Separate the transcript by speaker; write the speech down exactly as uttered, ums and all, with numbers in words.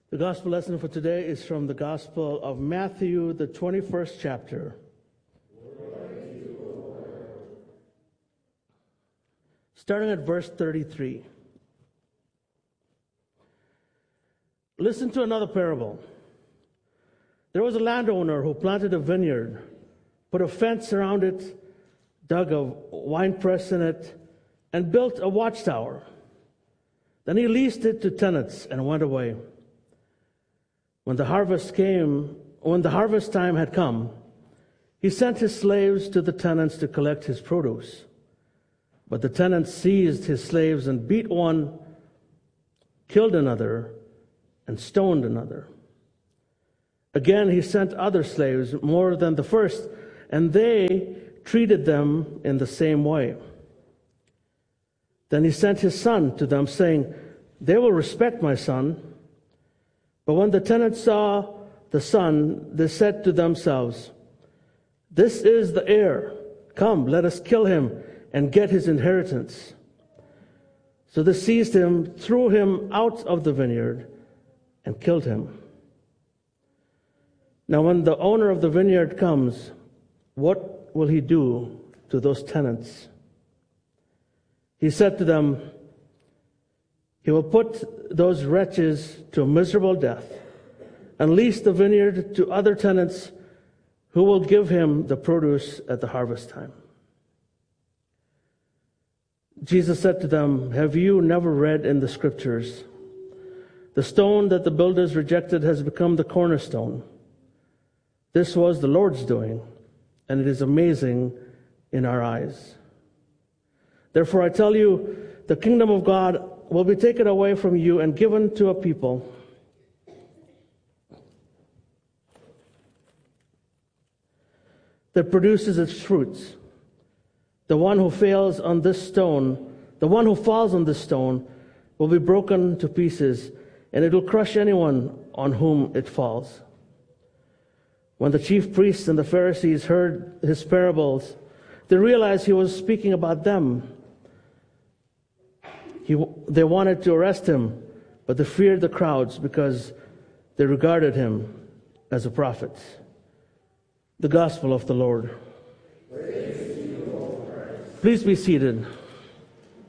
Speaker 1: The gospel lesson for today is from the Gospel of Matthew, the twenty-first chapter. Starting at verse thirty-three. Listen to another parable. There was a landowner who planted a vineyard, put a fence around it, dug a winepress in it, and built a watchtower. Then he leased it to tenants and went away. When the harvest came, when the harvest time had come, he sent his slaves to the tenants to collect his produce. But the tenants seized his slaves and beat one, killed another, and stoned another. Again he sent other slaves, more than the first, and they treated them in the same way. Then he sent his son to them, saying, "They will respect my son." But when the tenants saw the son, they said to themselves, "This is the heir. Come, let us kill him and get his inheritance." So they seized him, threw him out of the vineyard, and killed him. Now when the owner of the vineyard comes, what will he do to those tenants? He said to them, "He will put those wretches to a miserable death, and lease the vineyard to other tenants who will give him the produce at the harvest time." Jesus said to them, "Have you never read in the scriptures, 'The stone that the builders rejected has become the cornerstone'? This was the Lord's doing, and it is amazing in our eyes. Therefore I tell you, the kingdom of God will be taken away from you and given to a people that produces its fruits. The one who fails on this stone, the one who falls on this stone, will be broken to pieces, and it will crush anyone on whom it falls." When the chief priests and the Pharisees heard his parables, they realized he was speaking about them. He, they wanted to arrest him, but they feared the crowds because they regarded him as a prophet. The Gospel of the Lord. Praise to you, Lord Christ. Please be seated.